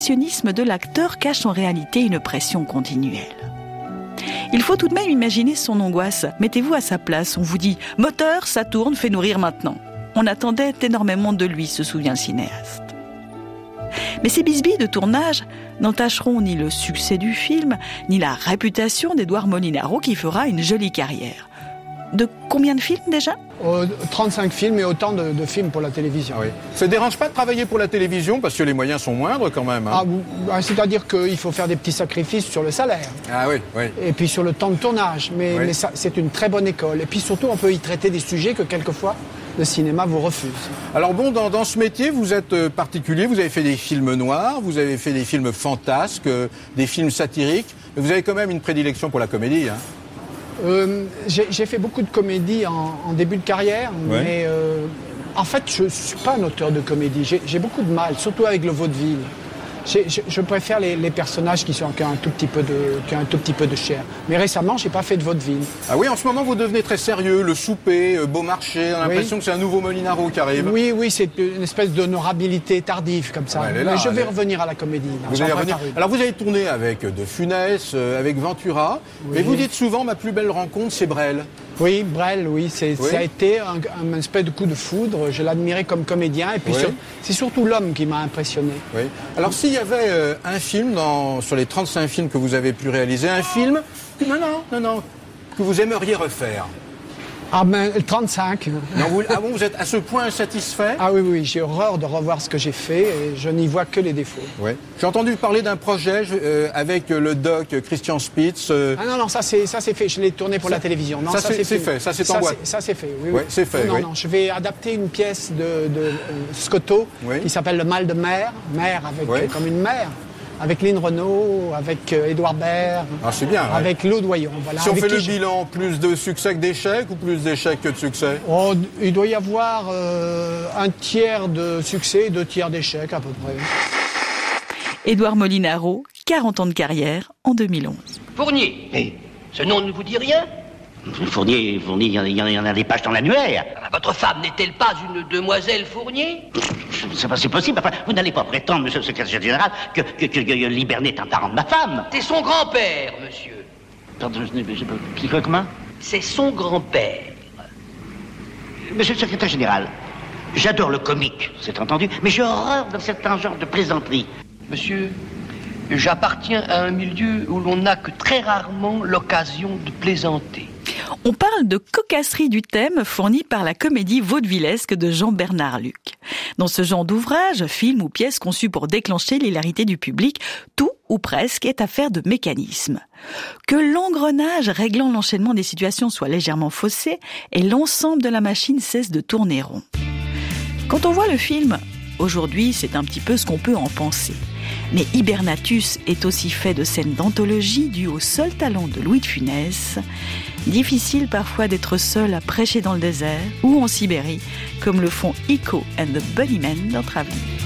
L'expressionnisme de l'acteur cache en réalité une pression continuelle. Il faut tout de même imaginer son angoisse. Mettez-vous à sa place, on vous dit « Moteur, ça tourne, fais-nous rire maintenant ». On attendait énormément de lui, se souvient le cinéaste. Mais ces bisbilles de tournage n'entacheront ni le succès du film, ni la réputation d'Édouard Molinaro qui fera une jolie carrière. De combien de films déjà ? 35 films et autant de films pour la télévision. Oui. Ça ne dérange pas de travailler pour la télévision parce que les moyens sont moindres quand même. Hein. C'est-à-dire qu'il faut faire des petits sacrifices sur le salaire. Ah oui, oui. Et puis sur le temps de tournage. Oui. Mais ça, c'est une très bonne école. Et puis surtout, on peut y traiter des sujets que quelquefois le cinéma vous refuse. Alors bon, dans ce métier, vous êtes particulier. Vous avez fait des films noirs, vous avez fait des films fantasques, des films satiriques. Mais vous avez quand même une prédilection pour la comédie. Hein. J'ai fait beaucoup de comédies en début de carrière, ouais. Mais en fait, je ne suis pas un auteur de comédie. J'ai beaucoup de mal, surtout avec le vaudeville. Je préfère les personnages qui ont un tout petit peu de chair. Mais récemment, je n'ai pas fait de vaudeville. Ah oui, en ce moment, vous devenez très sérieux. Le souper, Beaumarchais, on a l'impression que c'est un nouveau Molinaro qui arrive. Oui, c'est une espèce d'honorabilité tardive comme ça. Ouais, là, mais je vais revenir à la comédie. Vous allez revenir. Alors, vous avez tourné avec De Funès, avec Ventura. Oui. Mais vous dites souvent, ma plus belle rencontre, c'est Brel. Oui, Brel, oui. Ça a été un espèce de coup de foudre. Je l'admirais comme comédien. Et puis, c'est surtout l'homme qui m'a impressionné. Oui. Alors, s'il y avait un film sur les 35 films que vous avez pu réaliser, un film que vous aimeriez refaire. Ah ben, 35. Non, vous êtes à ce point insatisfait ? Ah oui, j'ai horreur de revoir ce que j'ai fait et je n'y vois que les défauts. Oui. J'ai entendu parler d'un projet avec le doc Christian Spitz. Ah non, ça c'est fait, je l'ai tourné pour la télévision. Non, ça c'est fait, ça c'est en boîte. Ça c'est fait, oui. Ouais, c'est fait, non, je vais adapter une pièce de Scotto qui s'appelle Le Mal de mer, avec comme une mer. Avec Lynn Renaud, avec Édouard Baird, c'est bien, avec Claude Doyon. Voilà, si on fait le bilan, plus de succès que d'échecs ou plus d'échecs que de succès ? Il doit y avoir un tiers de succès et 2 tiers d'échecs à peu près. Édouard Molinaro, 40 ans de carrière en 2011. Fournier, mais ce nom ne vous dit rien ? Fournier, il y en a des pages dans l'annuaire. Votre femme n'est-elle pas une demoiselle Fournier ? C'est possible. Enfin, vous n'allez pas prétendre, monsieur le secrétaire général, que Libernet est un parent de ma femme. C'est son grand-père, monsieur. Pardon, je sais pas comment ? C'est son grand-père. Monsieur le secrétaire général, j'adore le comique, c'est entendu, mais j'ai horreur de certains genres de plaisanteries. Monsieur, j'appartiens à un milieu où l'on n'a que très rarement l'occasion de plaisanter. On parle de cocasserie du thème fourni par la comédie vaudevillesque de Jean-Bernard Luc. Dans ce genre d'ouvrage, film ou pièce conçu pour déclencher l'hilarité du public, tout ou presque est affaire de mécanisme. Que l'engrenage réglant l'enchaînement des situations soit légèrement faussé et l'ensemble de la machine cesse de tourner rond. Quand on voit le film, aujourd'hui, c'est un petit peu ce qu'on peut en penser. Mais Hibernatus est aussi fait de scènes d'anthologie dues au seul talent de Louis de Funès. Difficile parfois d'être seul à prêcher dans le désert ou en Sibérie, comme le font Iko and the Bunnymen dans Traveling.